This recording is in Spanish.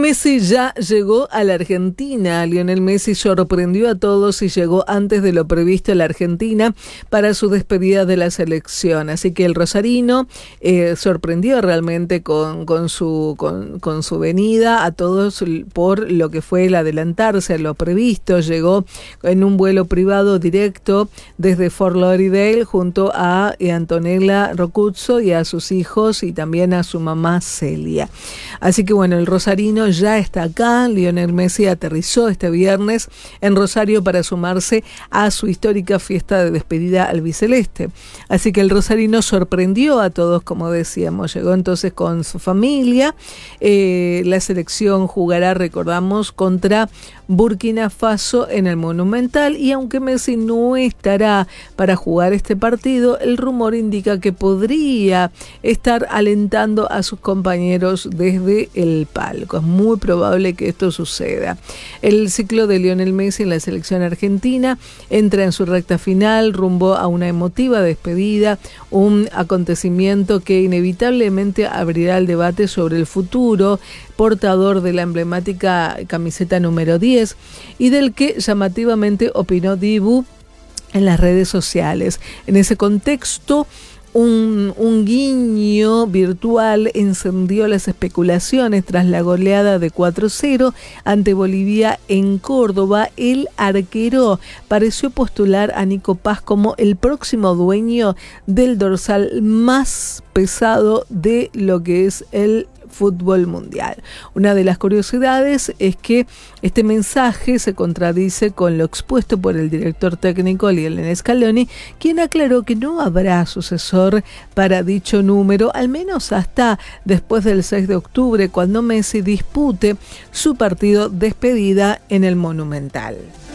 Messi ya llegó a la Argentina. Lionel Messi sorprendió a todos y llegó antes de lo previsto a la Argentina para su despedida de la selección. Así que el rosarino sorprendió realmente con su venida a todos por lo que fue el adelantarse a lo previsto. Llegó en un vuelo privado directo desde Fort Lauderdale junto a Antonella Rocuzzo y a sus hijos y también a su mamá Celia. Así que bueno, el rosarino ya está acá. Lionel Messi aterrizó este viernes en Rosario para sumarse a su histórica fiesta de despedida albiceleste. Así que el rosarino sorprendió a todos, como decíamos. Llegó entonces con su familia. La selección jugará, recordamos, contra Burkina Faso en el Monumental, y aunque Messi no estará para jugar este partido, el rumor indica que podría estar alentando a sus compañeros desde el palco. Es muy probable que esto suceda. El ciclo de Lionel Messi en la selección argentina entra en su recta final rumbo a una emotiva despedida, un acontecimiento que inevitablemente abrirá el debate sobre el futuro portador de la emblemática camiseta número 10 y del que llamativamente opinó Dibu en las redes sociales. En ese contexto, un guiño virtual encendió las especulaciones tras la goleada de 4-0 ante Bolivia en Córdoba. El arquero pareció postular a Nico Paz como el próximo dueño del dorsal más pesado de lo que es el fútbol mundial. Una de las curiosidades es que este mensaje se contradice con lo expuesto por el director técnico Lionel Scaloni, quien aclaró que no habrá sucesor para dicho número, al menos hasta después del 6 de octubre, cuando Messi dispute su partido despedida en el Monumental.